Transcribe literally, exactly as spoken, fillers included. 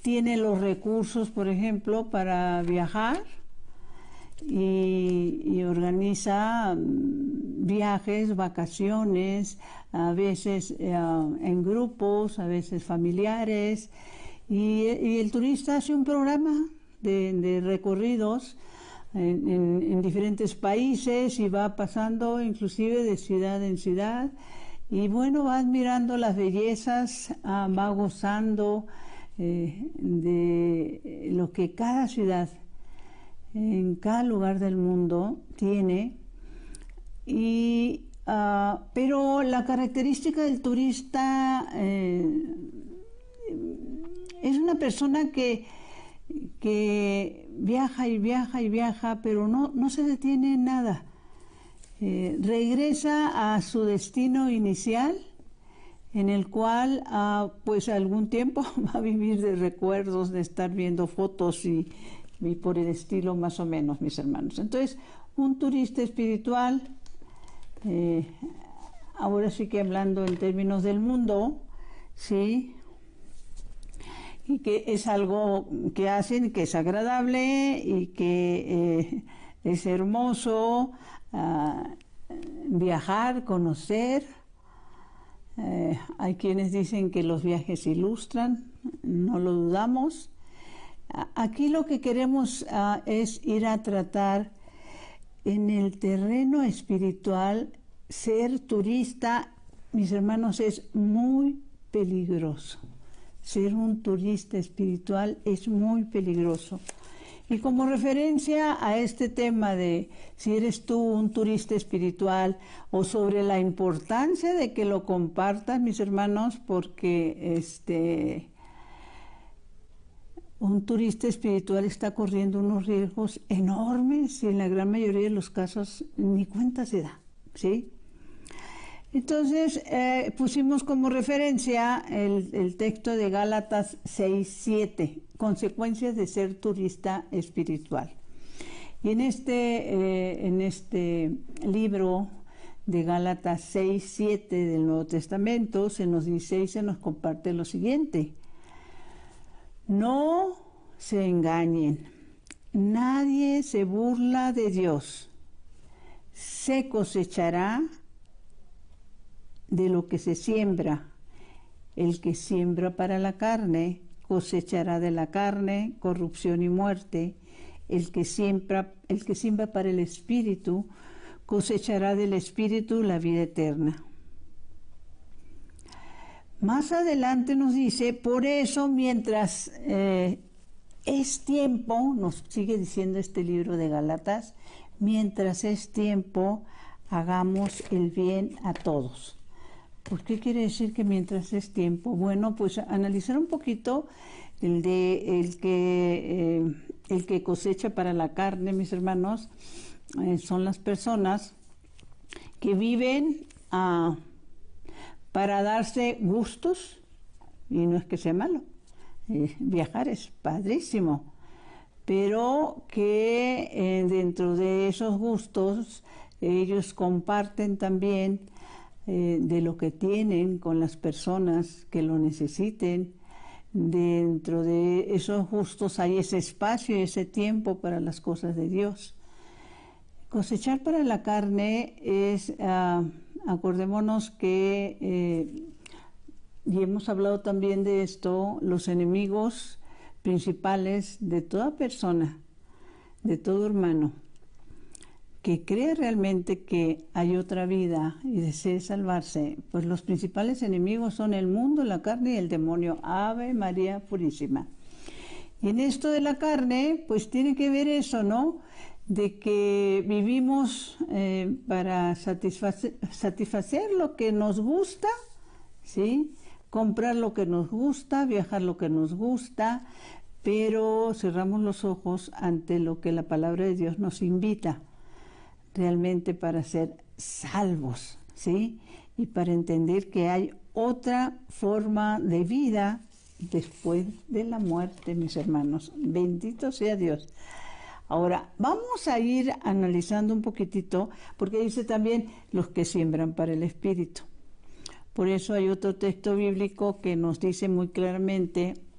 tiene los recursos, por ejemplo, para viajar y, y organiza viajes, vacaciones, a veces eh, en grupos, a veces familiares, y, y el turista hace un programa de, de recorridos en, en, en diferentes países y va pasando inclusive de ciudad en ciudad, y bueno, va admirando las bellezas, ah, va gozando eh, de lo que cada ciudad en cada lugar del mundo tiene. Y uh, pero la característica del turista eh, es una persona que que viaja y viaja y viaja, pero no, no se detiene en nada. Eh, regresa a su destino inicial, en el cual uh, pues algún tiempo va a vivir de recuerdos, de estar viendo fotos y, y por el estilo más o menos, mis hermanos. Entonces, un turista espiritual, eh, ahora sí que hablando en términos del mundo, sí, y que es algo que hacen, que es agradable y que eh, es hermoso uh, viajar, conocer. Eh, hay quienes dicen que los viajes ilustran, no lo dudamos. Aquí lo que queremos uh, es ir a tratar en el terreno espiritual. Ser turista, mis hermanos, es muy peligroso. Ser un turista espiritual es muy peligroso. Y como referencia a este tema de si eres tú un turista espiritual, o sobre la importancia de que lo compartas, mis hermanos, porque este un turista espiritual está corriendo unos riesgos enormes y en la gran mayoría de los casos ni cuenta se da, ¿sí? Entonces, eh, pusimos como referencia el, el texto de Gálatas seis siete, consecuencias de ser turista espiritual. Y en este, eh, en este libro de Gálatas seis siete del Nuevo Testamento se nos dice y se nos comparte lo siguiente: no se engañen, nadie se burla de Dios, se cosechará de lo que se siembra. El que siembra para la carne, cosechará de la carne corrupción y muerte. El que siembra, el que siembra para el Espíritu, cosechará del Espíritu la vida eterna. Más adelante nos dice, por eso mientras eh, es tiempo, nos sigue diciendo este libro de Gálatas, mientras es tiempo, hagamos el bien a todos. ¿Por qué quiere decir que mientras es tiempo? Bueno, pues analizar un poquito el de el que eh, el que cosecha para la carne, mis hermanos, eh, son las personas que viven uh, para darse gustos, y no es que sea malo, eh, viajar es padrísimo, pero que eh, dentro de esos gustos ellos comparten también Eh, de lo que tienen con las personas que lo necesiten. Dentro de esos gustos hay ese espacio y ese tiempo para las cosas de Dios. Cosechar para la carne es, uh, acordémonos que, eh, y hemos hablado también de esto, los enemigos principales de toda persona, de todo hermano, que cree realmente que hay otra vida y desee salvarse, pues los principales enemigos son el mundo, la carne y el demonio. Ave María Purísima. Y en esto de la carne, pues tiene que ver eso, ¿no? De que vivimos eh, para satisfacer, satisfacer lo que nos gusta, ¿sí? Comprar lo que nos gusta, viajar lo que nos gusta, pero cerramos los ojos ante lo que la palabra de Dios nos invita realmente para ser salvos, ¿sí? Y para entender que hay otra forma de vida después de la muerte, mis hermanos. Bendito sea Dios. Ahora, vamos a ir analizando un poquitito, porque dice también los que siembran para el Espíritu. Por eso hay otro texto bíblico que nos dice muy claramente